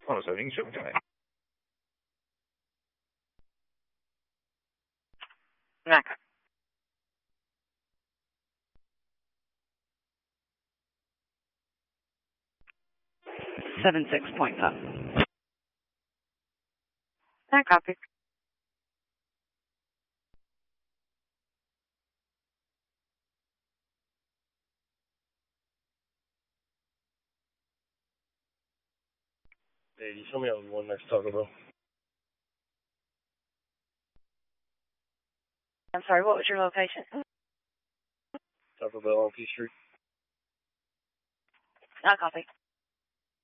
Förundersökning köpt till mig. Nej. Seven 6.5. That copy. Hey, you show me on one next Taco Bell. I'm sorry, what was your location? Taco Bell on P Street. Not copy.